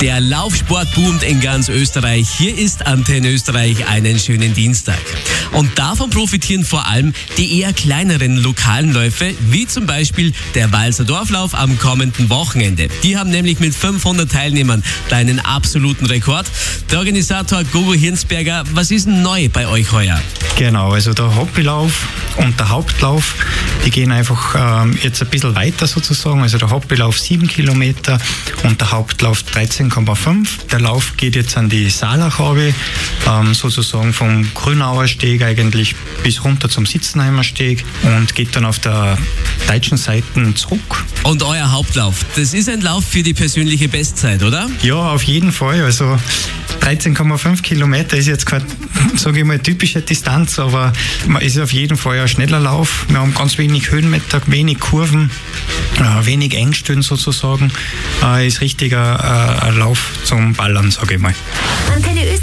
Der Laufsport boomt in ganz Österreich. Hier ist Antenne Österreich, einen schönen Dienstag. Und davon profitieren vor allem die eher kleineren lokalen Läufe, wie zum Beispiel der Walser Dorflauf am kommenden Wochenende. Die haben nämlich mit 500 Teilnehmern einen absoluten Rekord. Der Organisator Gogo Hirnsberger, was ist denn neu bei euch heuer? Genau, also der Hobbylauf und der Hauptlauf, die gehen einfach jetzt ein bisschen weiter sozusagen. Also der Hobbylauf 7 Kilometer und der Hauptlauf 13,5. Der Lauf geht jetzt an die Saalach runter, sozusagen vom Grünauer Steg eigentlich bis runter zum Sitzenheimer Steg und geht dann auf der deutschen Seite zurück. Und euer Hauptlauf, das ist ein Lauf für die persönliche Bestzeit, oder? Ja, auf jeden Fall. Also 13,5 Kilometer ist jetzt keine, sage ich mal, typische Distanz, aber es ist auf jeden Fall ein schneller Lauf. Wir haben ganz wenig Höhenmeter, wenig Kurven, wenig Engstellen sozusagen. Ist richtig ein Lauf zum Ballern, sage ich mal. Antenne